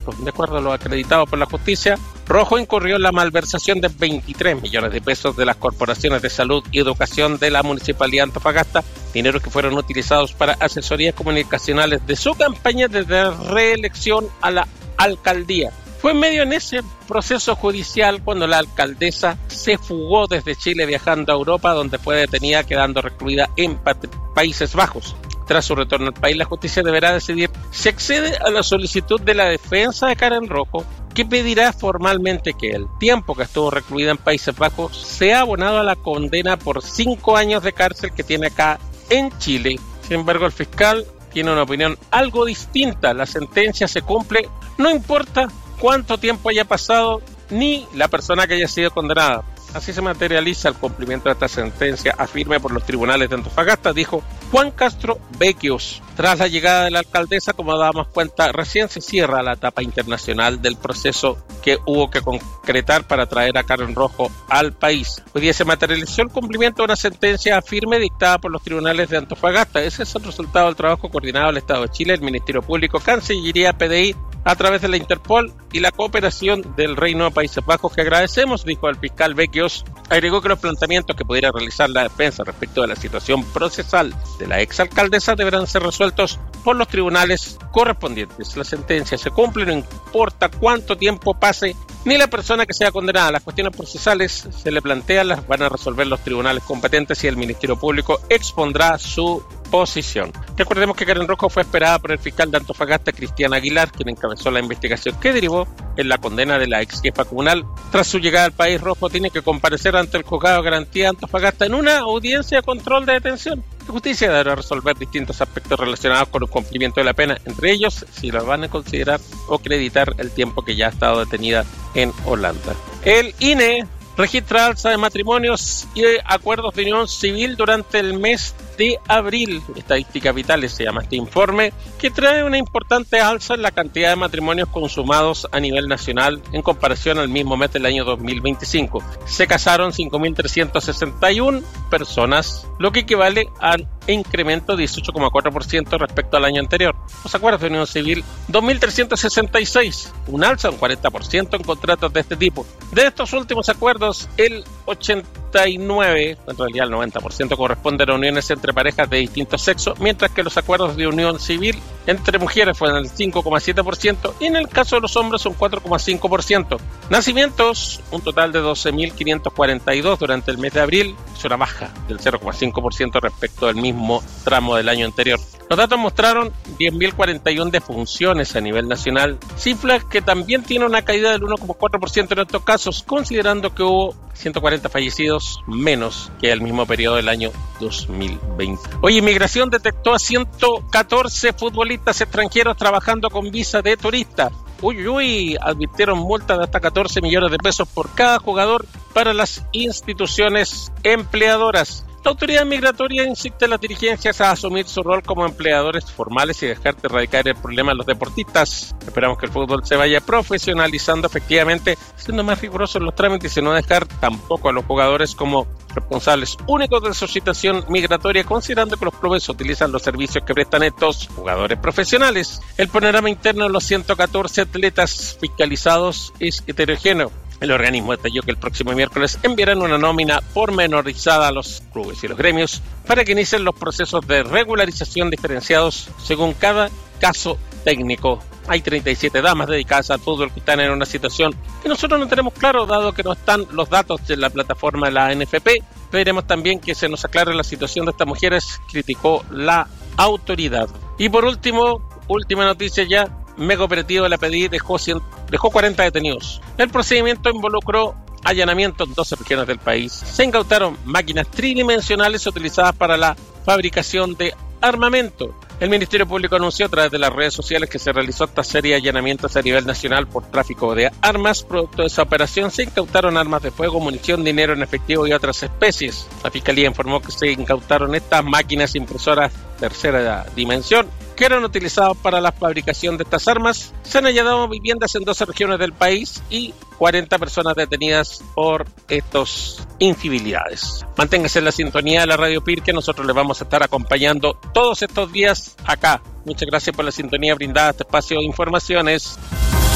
ejemplo, de acuerdo a lo acreditado por la justicia, Rojo incurrió en la malversación de 23 millones de pesos de las corporaciones de salud y educación de la Municipalidad de Antofagasta, dineros que fueron utilizados para asesorías comunicacionales de su campaña de reelección a la alcaldía. Fue medio en ese proceso judicial cuando la alcaldesa se fugó desde Chile viajando a Europa, donde fue detenida quedando recluida en Países Bajos. Tras su retorno al país, la justicia deberá decidir si accede a la solicitud de la defensa de Karen Rojo, que pedirá formalmente que el tiempo que estuvo recluida en Países Bajos sea abonado a la condena por 5 años de cárcel que tiene acá en Chile. Sin embargo, el fiscal tiene una opinión algo distinta. La sentencia se cumple, no importa cuánto tiempo haya pasado ni la persona que haya sido condenada. Así se materializa el cumplimiento de esta sentencia a firme por los tribunales de Antofagasta, dijo Juan Castro Becchius. Tras la llegada de la alcaldesa, como dábamos cuenta, recién se cierra la etapa internacional del proceso que hubo que concretar para traer a Karen Rojo al país. Hoy día se materializó el cumplimiento de una sentencia firme dictada por los tribunales de Antofagasta. Ese es el resultado del trabajo coordinado del Estado de Chile, el Ministerio Público, Cancillería, PDI, a través de la Interpol y la cooperación del Reino de Países Bajos, que agradecemos, dijo el fiscal Becchius. Agregó que los planteamientos que pudiera realizar la defensa respecto de la situación procesal de la exalcaldesa deberán ser resueltos por los tribunales correspondientes. La sentencia se cumple, no importa cuánto tiempo pase, ni la persona que sea condenada. Las cuestiones procesales se le plantean, las van a resolver los tribunales competentes y el Ministerio Público expondrá su posición. Recordemos que Karen Rojo fue esperada por el fiscal de Antofagasta, Cristian Aguilar, quien encabezó la investigación que derivó en la condena de la ex jefa comunal. Tras su llegada al país, Rojo tiene que comparecer ante el juzgado de garantía de Antofagasta en una audiencia de control de detención. La justicia deberá resolver distintos aspectos relacionados con el cumplimiento de la pena, entre ellos si la van a considerar o acreditar el tiempo que ya ha estado detenida en Holanda. El INE registra alza de matrimonios y acuerdos de unión civil durante el mes de abril. Estadísticas Vitales se llama este informe, que trae una importante alza en la cantidad de matrimonios consumados a nivel nacional en comparación al mismo mes del año 2025. Se casaron 5.361 personas, lo que equivale al incremento de 18,4% respecto al año anterior. Los acuerdos de unión civil, 2.366, un alza de un 40% en contratos de este tipo. De estos últimos acuerdos, el 89, en realidad el 90% corresponden a uniones entre parejas de distintos sexos, mientras que los acuerdos de unión civil entre mujeres fueron el 5,7% y en el caso de los hombres un 4,5%. Nacimientos, un total de 12.542 durante el mes de abril, es una baja del 0,5% respecto al mismo tramo del año anterior. Los datos mostraron 10.041 defunciones a nivel nacional, cifra que también tiene una caída del 1,4% en estos casos, considerando que hubo 140 fallecidos menos que el mismo periodo del año 2020. Hoy Inmigración detectó a 114 futbolistas extranjeros trabajando con visa de turista. Advirtieron multas de hasta 14 millones de pesos por cada jugador para las instituciones empleadoras. La autoridad migratoria insiste en las dirigencias a asumir su rol como empleadores formales y dejar de erradicar el problema de los deportistas. Esperamos que el fútbol se vaya profesionalizando efectivamente, siendo más riguroso en los trámites y no dejar tampoco a los jugadores como responsables únicos de su situación migratoria, considerando que los clubes utilizan los servicios que prestan estos jugadores profesionales. El panorama interno de los 114 atletas fiscalizados es heterogéneo. El organismo detalló que el próximo miércoles enviarán una nómina pormenorizada a los clubes y los gremios para que inicien los procesos de regularización diferenciados según cada caso técnico. Hay 37 damas dedicadas al fútbol que están en una situación que nosotros no tenemos claro, dado que no están los datos de la plataforma de la ANFP. Veremos también que se nos aclare la situación de estas mujeres, criticó la autoridad. Y por último, última noticia ya, mega operativo de la PDI dejó 40 detenidos. El procedimiento involucró allanamientos en 12 regiones del país. Se incautaron máquinas tridimensionales utilizadas para la fabricación de armamento. El Ministerio Público anunció a través de las redes sociales que se realizó esta serie de allanamientos a nivel nacional por tráfico de armas. Producto de esa operación se incautaron armas de fuego, munición, dinero en efectivo y otras especies. La Fiscalía informó que se incautaron estas máquinas impresoras tercera dimensión que eran utilizadas para la fabricación de estas armas. Se han allanado viviendas en 12 regiones del país y 40 personas detenidas por estas infidelidades. Manténgase en la sintonía de la Radio PIR, que nosotros les vamos a estar acompañando todos estos días acá. Muchas gracias por la sintonía brindada a este espacio de informaciones.